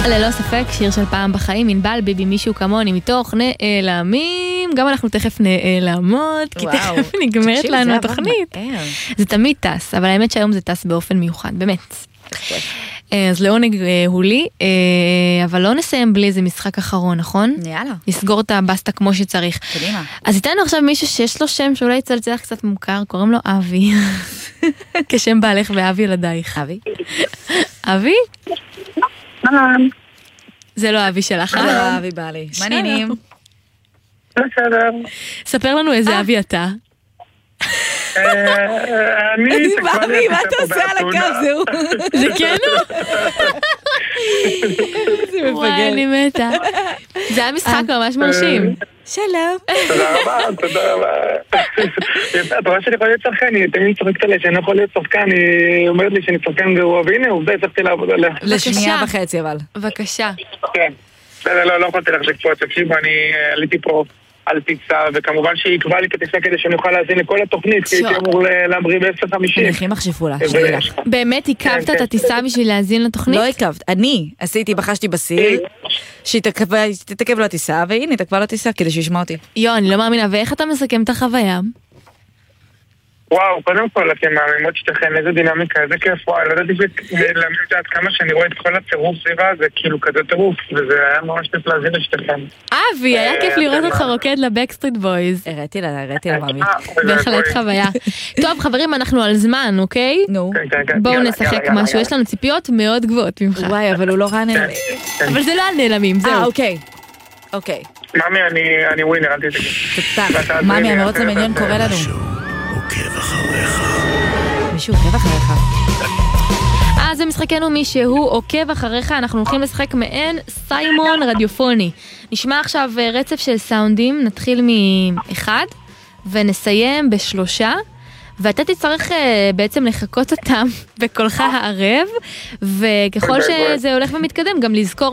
ללא ספק, שיר של פעם בחיים, ענבל ביבי מישהו כמוני, מתוך נעלמים, גם אנחנו תכף נעלמות, כי תכף נגמרת לנו התוכנית. זה תמיד טס, אבל האמת שהיום זה טס באופן מיוחד, באמת. אז לעונג הוא לי, אבל לא נסיים בלי איזה משחק אחרון, נכון? יאללה. נסגור את הבסטה כמו שצריך. קדימה. אז איתנו עכשיו מישהו שיש לו שם שאולי יצלצח קצת מוכר, קוראים לו אבי. כשם בעלך ואבי ילדייך. אבי? אבי? שלום. זה לא אבי שלך. לא, אבי בא לי. מה העניינים? בסדר. ספר לנו איזה אבי אתה. אני אבי, מה אתה עושה על הקו? זהו. זה כן הוא? זה וואי, אני מתה. זה היה משחק ממש מרשים. שלום. תודה רבה. את רואה שאני יכול להיות שחקן, היא תמיד צוחקת עליה שאני יכול להיות שחקן, היא אומרת לי שאני שחקן גרוע, והנה, עובדה, הצלחתי לעבוד עליה. לשנייה וחצי אבל. בבקשה. כן. לא יכולתי להחזיק פה, תקשיבו, אני עליתי פה על טיסה, וכמובן שהיא עקבה לי כטיסה כדי שאני אוכל להזין לכל התוכנית, כי הייתי אמור להמריא ב-10:50. מניחים מחשפו לה. באמת עיכבת את הטיסה בשביל להזין לתוכנית? לא עיכבת, אני בחשתי בסיר, שתתעכב לו הטיסה, והנה, תעכבה לו הטיסה כדי שישמע אותי. אני לא מאמינה, ואיך אתה מסכם את החוויה? וואו, קודם כל, אתם מאמינות שתכן, איזה דינמיקה, איזה כיף, וואי, לא יודעת להאמין עד כמה שאני רואה את כל הצירוף סביבה, זה כאילו כזה טירוף, וזה היה ממש כיף להזין לשתכן. אבי, היה כיף לראות אותך רוקד לבקסטריט בויז. הראיתי לה, מאמי. בהחלט חוויה. טוב, חברים, אנחנו על זמן, אוקיי? נו. בואו נשחק משהו, יש לנו ציפיות מאוד גבוהות ממך. וואי, אבל הוא לא רע נעלמים. אבל זה לא על נעלמים, זהו. אוקיי. מאמי, אני ווינר, אל תתקי. מאמי, המרוץ למעניין קורא לנו. מישהו עוקב אחריך. זה משחקנו מישהו עוקב אחריך, אנחנו הולכים לשחק מעין סיימון רדיופוני. נשמע עכשיו רצף של סאונדים, נתחיל מ1 ונסיים ב3, ואתה תצטרך בעצם לחכות אותם בקולך הערב, וככל שזה הולך ומתקדם גם לזכור